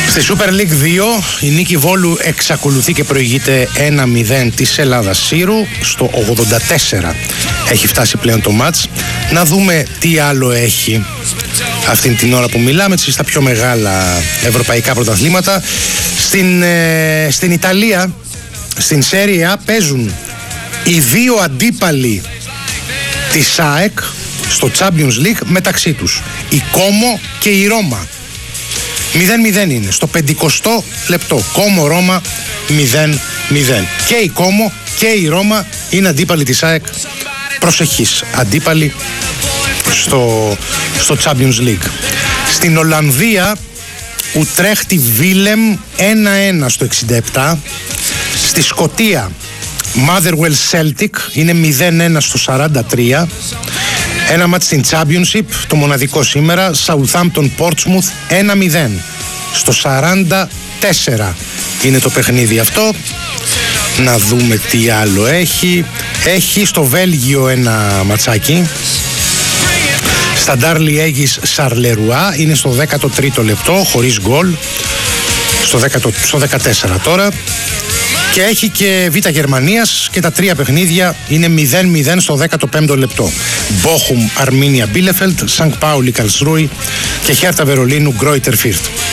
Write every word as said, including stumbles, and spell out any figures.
Στη Super League δύο η νίκη Βόλου εξακολουθεί και προηγείται ένα μηδέν της Ελλάδας Σύρου. Στο ογδόντα τέσσερα έχει φτάσει πλέον το μάτς. Να δούμε τι άλλο έχει αυτήν την ώρα που μιλάμε στα πιο μεγάλα ευρωπαϊκά πρωταθλήματα. Στην, ε, στην Ιταλία, στην Serie A, παίζουν οι δύο αντίπαλοι της ΑΕΚ στο Champions League μεταξύ τους, η Κόμο και η Ρώμα. μηδέν μηδέν είναι στο πενηκοστό λεπτό. Κόμο Ρώμα μηδέν μηδέν. Και η Κόμο και η Ρώμα είναι αντίπαλοι της ΑΕΚ. Προσεχής αντίπαλοι στο, στο Champions League. Στην Ολλανδία, Ουτρέχτη Βίλεμ ένα ένα στο εξήντα επτά. Στη Σκωτία, Motherwell Celtic είναι μηδέν ένα στο σαράντα τρία. Ένα μάτς στην Championship, το μοναδικό σήμερα, Southampton Portsmouth ένα μηδέν στο σαράντα τέσσερα είναι το παιχνίδι αυτό. Να δούμε τι άλλο έχει. Έχει στο Βέλγιο ένα ματσάκι, Σταντάρ Λιέγης Σαρλερουά, είναι στο δέκατο τρίτο λεπτό χωρίς γκολ, στο, δέκατο, στο δεκατέσσερα τώρα. Και έχει και Β' Γερμανίας και τα τρία παιχνίδια είναι μηδέν μηδέν στο δέκατο πέμπτο λεπτό. Μπόχουμ Αρμίνια Μπίλεφελτ, Σανκ Πάουλι Καλσρούι και Χέρτα Βερολίνου Γκρόιτερ Φίρτ.